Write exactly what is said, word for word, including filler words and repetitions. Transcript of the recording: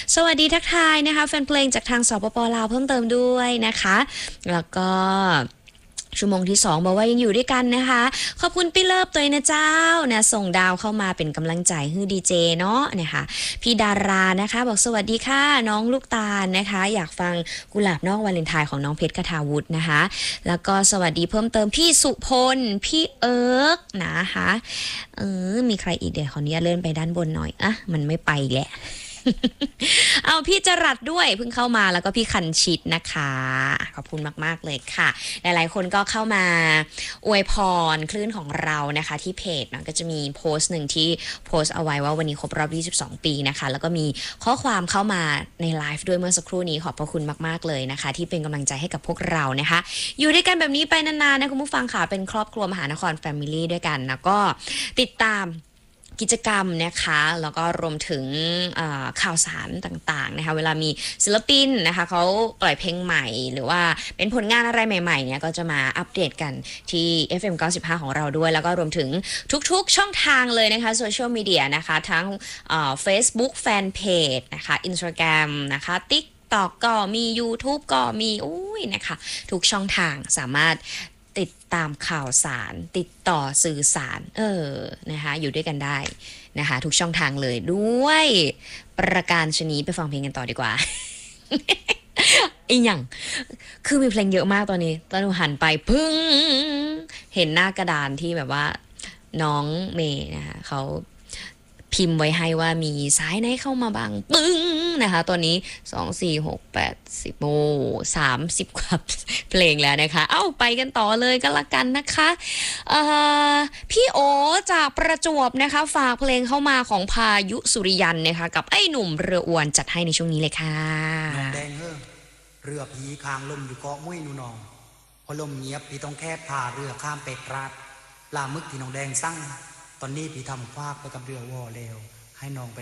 สวัสดีทักทายนะคะแฟนเพลงจากทางสปปลาวเพิ่มเติมด้วยนะคะแล้วก็ชั่วโมงที่สองบอกว่ายังอยู่ด้วยกันนะคะขอบคุณพี่เลิฟตัวนะเจ้านะส่งดาวเข้ามาเป็นกำลังใจให้ดีเจเนาะนะคะพี่ดารานะคะบอกสวัสดีค่ะน้องลูกตาลนะคะอยากฟังกุหลาบนอกวาเลนไทน์ของน้องเพชรคทาวุฒินะคะแล้วก็สวัสดีเพิ่มเติมพี่สุพลพี่เอิร์กนะคะเออมีใครอีกเดี๋ยวขออนุญาตเลื่อนไปด้านบนหน่อยอ่ะมันไม่ไปแหละเอาพี่จรัสด้วยเพิ่งเข้ามาแล้วก็พี่คันชิดนะคะขอบคุณมากๆเลยค่ะหลายๆคนก็เข้ามาอวยพรคลื่นของเรานะคะที่เพจนะก็จะมีโพสต์หนึ่งที่โพสต์เอาไว้ว่าวันนี้ครบรอบยี่สิบสองปีนะคะแล้วก็มีข้อความเข้ามาในไลฟ์ด้วยเมื่อสักครู่นี้ขอบพระคุณมากๆเลยนะคะที่เป็นกำลังใจให้กับพวกเรานะคะอยู่ด้วยกันแบบนี้ไปนานๆนะคุณผู้ฟังค่ะเป็นครอบครัวมหานครแฟมิลี่ด้วยกันนะก็ติดตามกิจกรรมนะคะแล้วก็รวมถึงข่าวสารต่างๆนะคะเวลามีศิลปินนะคะเขาปล่อยเพลงใหม่หรือว่าเป็นผลงานอะไรใหม่ๆเนี่ยก็จะมาอัปเดตกันที่ เอฟ เอ็ม เก้าสิบห้า ของเราด้วยแล้วก็รวมถึงทุกๆช่องทางเลยนะคะโซเชียลมีเดียนะคะทั้งเฟซบุ๊กแฟนเพจนะคะ Instagram นะคะ TikTok ก็มี YouTube ก็มีอุ้ยนะคะทุกช่องทางสามารถติดตามข่าวสารติดต่อสื่อสารเออนะคะอยู่ด้วยกันได้นะคะทุกช่องทางเลยด้วยประการชนีไปฟังเพลงกันต่อดีกว่า อีกอย่างคือมีเพลงเยอะมากตอนนี้ตอนหนูหันไปพึ่งเห็นหน้ากระดานที่แบบว่าน้องเมย์นะคะเขาพิมพ์ไว้ให้ว่ามีสายไหนเข้ามาบ้างปึ้งนะคะตอนนี้สอง สี่ หก แปด สิบโอ้สามสิบกว่าเพลงแล้วนะคะเอ้าไปกันต่อเลยก็แล้วกันนะคะพี่โอจากประจวบนะคะฝากเพลงเข้ามาของพายุสุริยันนะคะกับไอ้หนุ่มเรืออวนจัดให้ในช่วงนี้เลยค่ะน้องแดงเฮ้อเรือผีคางลมอยู่เกาะมุ้ยนูนองพอลมเงียบพี่ต้องแค่พาเรือข้ามเป็ดราดลามึกที่น้องแดงสั่งตอนนี้พี่ทำฟากไปกับเรือวอแล้วให้น้องไป